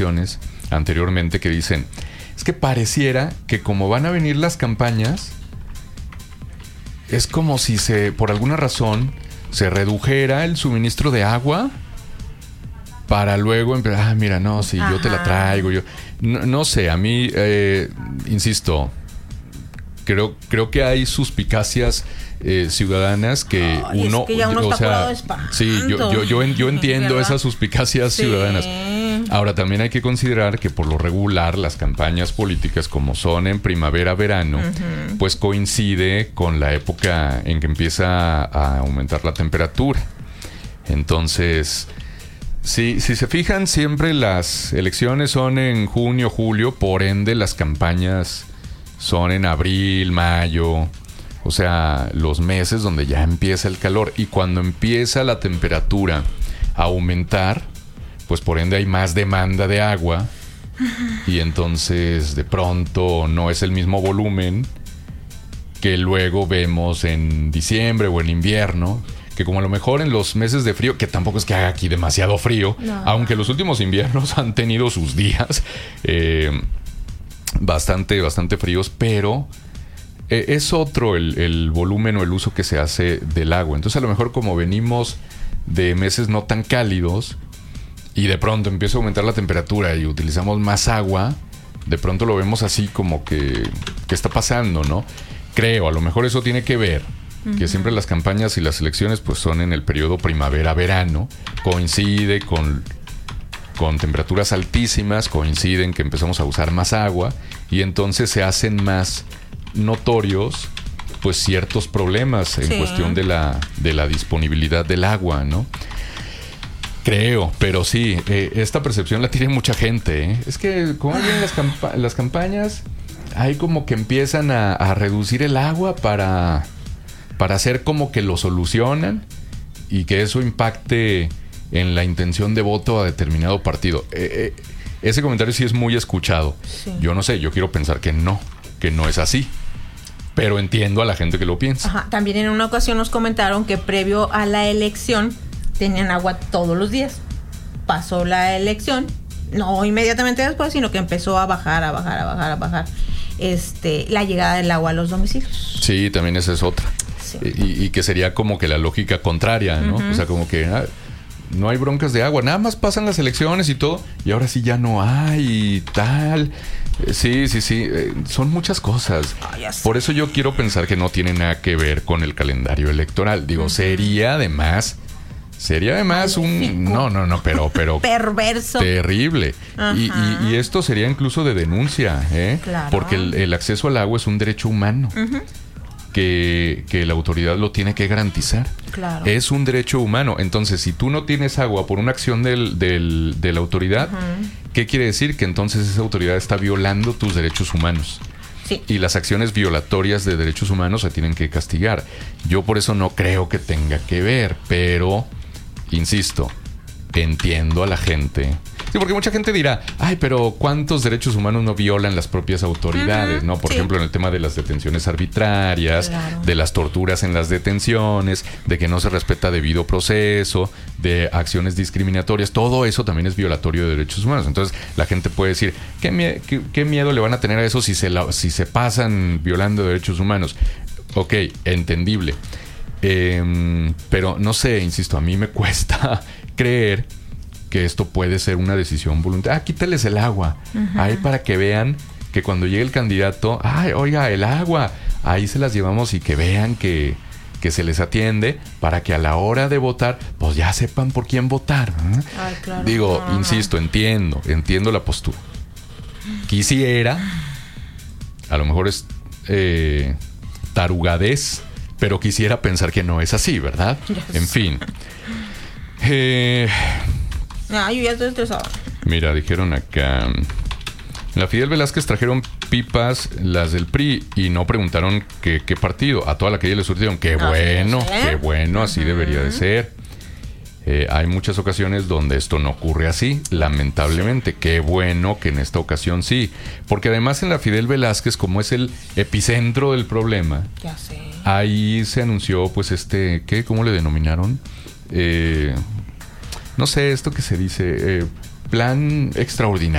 anteriormente que dicen, es que pareciera que como van a venir las campañas, es como si por alguna razón se redujera el suministro de agua para luego empezar, mira, no, si yo te la traigo, yo no sé, a mí, insisto, creo que hay suspicacias ciudadanas que uno, es que ya uno está curado de espanto. Sí, yo entiendo esas suspicacias ciudadanas. Ahora, también hay que considerar que por lo regular las campañas políticas, como son en primavera-verano, pues coincide con la época en que empieza a aumentar la temperatura. Entonces, si se fijan, siempre las elecciones son en junio, julio, por ende las campañas son en abril, mayo, o sea, los meses donde ya empieza el calor. Y cuando empieza la temperatura a aumentar, pues por ende hay más demanda de agua y entonces de pronto no es el mismo volumen que luego vemos en diciembre o en invierno, que como a lo mejor en los meses de frío, que tampoco es que haga aquí demasiado frío, aunque los últimos inviernos han tenido sus días bastante fríos, pero es otro el volumen o el uso que se hace del agua. Entonces a lo mejor como venimos de meses no tan cálidos y de pronto empieza a aumentar la temperatura y utilizamos más agua, de pronto lo vemos así como que ¿qué está pasando, no? Creo, a lo mejor eso tiene que ver que siempre las campañas y las elecciones pues son en el periodo primavera-verano, coincide con temperaturas altísimas, coinciden que empezamos a usar más agua y entonces se hacen más notorios pues ciertos problemas en cuestión de la disponibilidad del agua, ¿no? Creo, pero sí, esta percepción la tiene mucha gente, ¿eh? Es que como vienen las campañas, hay como que empiezan a reducir el agua para hacer como que lo solucionan y que eso impacte en la intención de voto a determinado partido. Ese comentario sí es muy escuchado. Sí. Yo no sé, yo quiero pensar que no es así. Pero entiendo a la gente que lo piensa. Ajá. También en una ocasión nos comentaron que previo a la elección tenían agua todos los días. Pasó la elección, no inmediatamente después, sino que empezó a bajar la llegada del agua a los domicilios. Sí, también esa es otra. Sí. Y que sería como que la lógica contraria, ¿no? O sea, como que no hay broncas de agua, nada más pasan las elecciones y todo, y ahora sí ya no hay y tal. Sí, son muchas cosas. Por eso yo quiero pensar que no tiene nada que ver con el calendario electoral. Digo, sería además un... No, pero perverso. Terrible. Y esto sería incluso de denuncia, ¿eh? Claro. Porque el acceso al agua es un derecho humano. Que la autoridad lo tiene que garantizar. Claro. Es un derecho humano. Entonces, si tú no tienes agua por una acción de la autoridad, ¿qué quiere decir? Que entonces esa autoridad está violando tus derechos humanos. Sí. Y las acciones violatorias de derechos humanos se tienen que castigar. Yo por eso no creo que tenga que ver, pero, insisto, entiendo a la gente. Sí, porque mucha gente dirá, ay, pero ¿cuántos derechos humanos no violan las propias autoridades? ¿No? Por ejemplo, en el tema de las detenciones arbitrarias, de las torturas en las detenciones, de que no se respeta debido proceso, de acciones discriminatorias. Todo eso también es violatorio de derechos humanos. Entonces, la gente puede decir, ¿qué miedo le van a tener a eso si se pasan violando derechos humanos? Ok, entendible. Pero no sé, insisto, a mí me cuesta creer que esto puede ser una decisión voluntaria. Quítales el agua. Ahí para que vean que cuando llegue el candidato, oiga, el agua, ahí se las llevamos y que vean que se les atiende para que a la hora de votar, pues ya sepan por quién votar. Ay, claro. Digo, insisto, entiendo la postura. Quisiera, a lo mejor es tarugadez, pero quisiera pensar que no es así, ¿verdad? En fin. Yo ya estoy estresado. Mira, dijeron acá, en la Fidel Velázquez trajeron pipas, las del PRI, y no preguntaron qué partido. A toda la calle le surtieron. Qué bueno, así debería de ser. Hay muchas ocasiones donde esto no ocurre así, lamentablemente. Qué bueno que en esta ocasión sí. Porque además en la Fidel Velázquez, como es el epicentro del problema, ya sé, ahí se anunció pues ¿cómo le denominaron? No sé, esto que se dice, plan extraordinario.